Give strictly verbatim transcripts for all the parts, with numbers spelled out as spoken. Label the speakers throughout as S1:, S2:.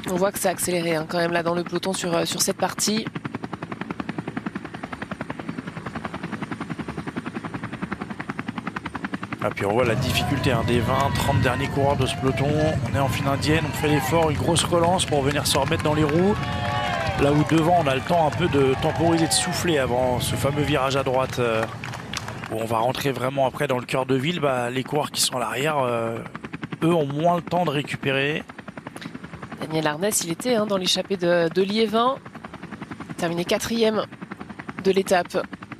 S1: On voit que ça a accéléré hein, quand même là dans le peloton sur, sur cette partie.
S2: Ah, puis on voit la difficulté hein, des vingt trente derniers coureurs de ce peloton. On est en file indienne, on fait l'effort, une grosse relance pour venir se remettre dans les roues. Là où devant on a le temps un peu de temporiser, de souffler avant ce fameux virage à droite euh, où on va rentrer vraiment après dans le cœur de ville. Bah, les coureurs qui sont à l'arrière, euh, eux ont moins le temps de récupérer.
S1: Daniel Arnès, il était hein, dans l'échappée de, de Liévin, terminé quatrième de l'étape.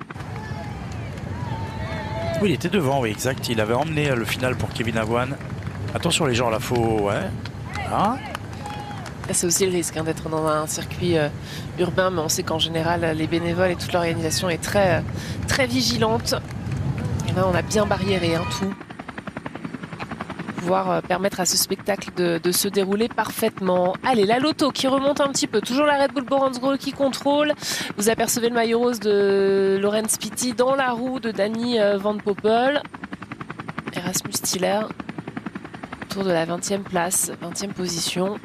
S2: Oui, il était devant, oui, exact. Il avait emmené le final pour Kevin Avoine. Attention les gens, là, faut... Ouais. Hein
S1: C'est aussi le risque hein, d'être dans un circuit euh, urbain, mais on sait qu'en général, les bénévoles et toute l'organisation est très, euh, très vigilante. Et là, on a bien barriéré hein, tout. Pouvoir euh, permettre à ce spectacle de, de se dérouler parfaitement. Allez, la Lotto qui remonte un petit peu. Toujours la Red Bull Boransgro qui contrôle. Vous apercevez le maillot rose de Laurens Pitty dans la roue de Danny euh, Van Poppel. Erasmus Stiller autour de la vingtième place, vingtième position.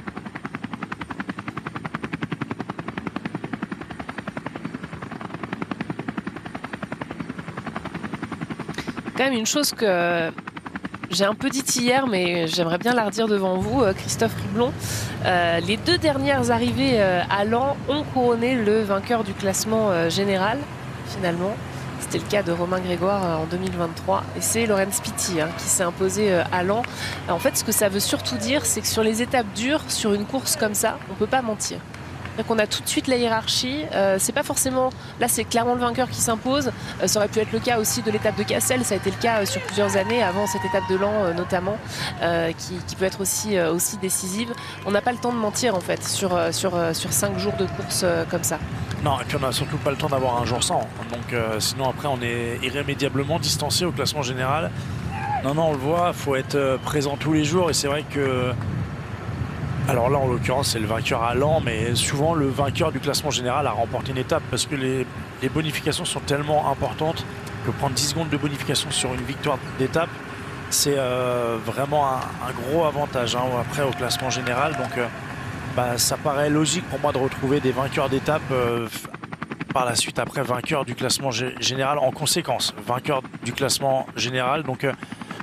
S1: Quand même une chose que j'ai un peu dit hier, mais j'aimerais bien la redire devant vous, Christophe Riblon. Euh, les deux dernières arrivées euh, à Laon ont couronné le vainqueur du classement euh, général, finalement. C'était le cas de Romain Grégoire euh, en deux mille vingt-trois. Et c'est Laurens Pitty hein, qui s'est imposé euh, à Laon. En fait, ce que ça veut surtout dire, c'est que sur les étapes dures, sur une course comme ça, on ne peut pas mentir. Donc on a tout de suite la hiérarchie. Euh, c'est pas forcément. Là, c'est clairement le vainqueur qui s'impose. Euh, ça aurait pu être le cas aussi de l'étape de Cassel. Ça a été le cas euh, sur plusieurs années avant cette étape de Laon, euh, notamment, euh, qui, qui peut être aussi, euh, aussi décisive. On n'a pas le temps de mentir en fait sur, euh, sur, euh, sur cinq jours de course euh, comme ça.
S2: Non, et puis on n'a surtout pas le temps d'avoir un jour sans. Donc euh, sinon après on est irrémédiablement distancé au classement général. Non, non, on le voit, il faut être euh, présent tous les jours. Et c'est vrai que. Alors là, en l'occurrence, c'est le vainqueur à Laon, mais souvent le vainqueur du classement général a remporté une étape parce que les, les bonifications sont tellement importantes que prendre dix secondes de bonification sur une victoire d'étape, c'est euh, vraiment un, un gros avantage hein, après au classement général. Donc euh, bah, ça paraît logique pour moi de retrouver des vainqueurs d'étape euh, par la suite après vainqueur du classement général en conséquence. Vainqueur du classement général, donc... Euh,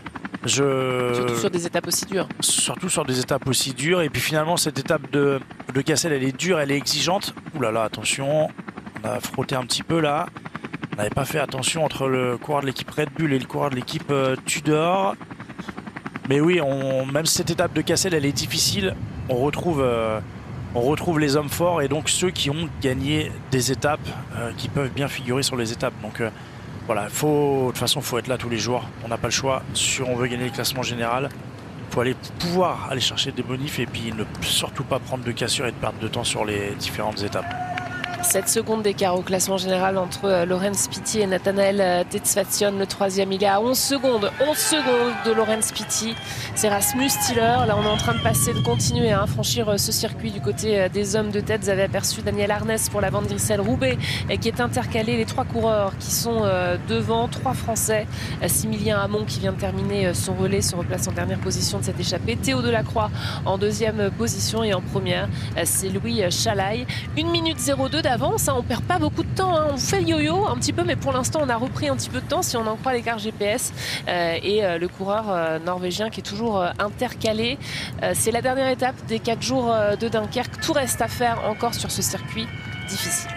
S2: Je...
S1: Surtout sur des étapes aussi dures.
S2: Surtout sur des étapes aussi dures. Et puis finalement, cette étape de, de Cassel, elle est dure, elle est exigeante. Ouh là là, attention. On a frotté un petit peu là. On n'avait pas fait attention entre le coureur de l'équipe Red Bull et le coureur de l'équipe euh, Tudor. Mais oui, on, même cette étape de Cassel, elle est difficile. On retrouve, euh, on retrouve les hommes forts et donc ceux qui ont gagné des étapes, euh, qui peuvent bien figurer sur les étapes. Donc... Euh, Voilà, faut, de toute façon, il faut être là tous les jours. On n'a pas le choix. Si on veut gagner le classement général, il faut aller pouvoir aller chercher des bonifs et puis ne surtout pas prendre de cassure et de perdre de temps sur les différentes étapes.
S1: sept secondes d'écart au classement général entre euh, Laurens Pitty et Nathanael euh, Tetsfazion. Le troisième, il est à onze secondes. onze secondes de Laurens Pitty. C'est Rasmus Stiller. Là, on est en train de passer, de continuer à hein, franchir euh, ce circuit du côté euh, des hommes de tête. Vous avez aperçu Daniel Arnès pour la Van Driessen-Roubaix et qui est intercalé. Les trois coureurs qui sont euh, devant, trois Français. Euh, Similien Hamon qui vient de terminer euh, son relais, se replace en dernière position de cette échappée. Théo Delacroix en deuxième position et en première, euh, c'est Louis Chalaille. une minute zéro deux d'avance, hein, on perd pas beaucoup de temps, hein. On fait le yo-yo un petit peu, mais pour l'instant on a repris un petit peu de temps si on en croit les cartes G P S euh, et euh, le coureur euh, norvégien qui est toujours euh, intercalé. Euh, c'est la dernière étape des quatre jours euh, de Dunkerque. Tout reste à faire encore sur ce circuit difficile.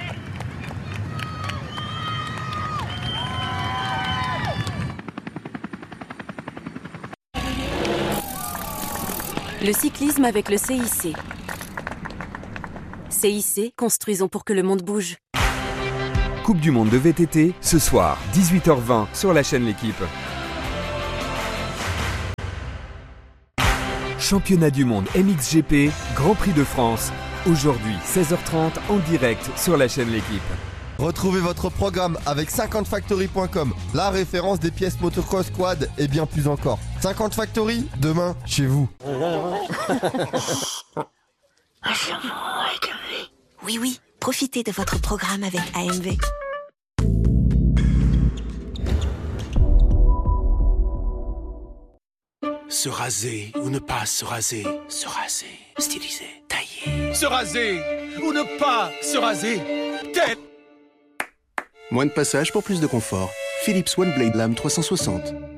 S3: Le cyclisme avec le C I C. C I C, construisons pour que le monde bouge.
S4: Coupe du monde de V T T, ce soir, dix-huit heures vingt sur la chaîne L'Équipe. Championnat du monde M X G P, Grand Prix de France. Aujourd'hui, seize heures trente, en direct sur la chaîne L'Équipe.
S5: Retrouvez votre programme avec cinquante factory point com, la référence des pièces motocross, quad et bien plus encore. cinquante Factory, demain, chez vous.
S3: Oui, oui, profitez de votre programme avec A M V.
S6: Se raser ou ne pas se raser, se raser. stylisé, taillé.
S7: Se raser ou ne pas se raser. Tête.
S6: Moins de passage pour plus de confort. Philips OneBlade Lame trois cent soixante.